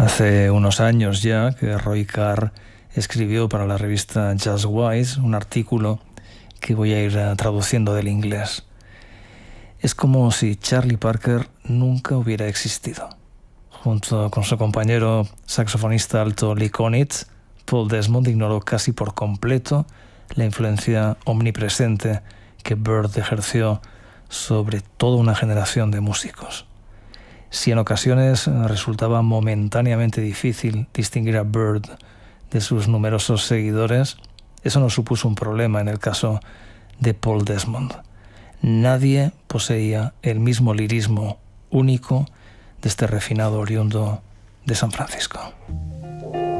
Hace unos años ya que Roy Carr escribió para la revista Jazzwise un artículo que voy a ir traduciendo del inglés. Es como si Charlie Parker nunca hubiera existido. Junto con su compañero saxofonista alto Lee Konitz, Paul Desmond ignoró casi por completo la influencia omnipresente que Bird ejerció sobre toda una generación de músicos. Si en ocasiones resultaba momentáneamente difícil distinguir a Bird de sus numerosos seguidores, eso no supuso un problema en el caso de Paul Desmond. Nadie poseía el mismo lirismo único de este refinado oriundo de San Francisco.